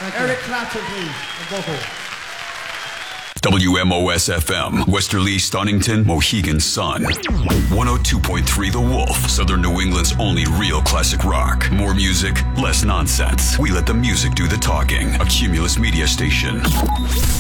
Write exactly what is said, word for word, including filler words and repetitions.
Eric Clapton, please. The vocal. W M O S F M, Westerly, Stonington, Mohegan Sun. one oh two point three The Wolf, Southern New England's only real classic rock. More music, less nonsense. We let the music do the talking. A Cumulus Media station.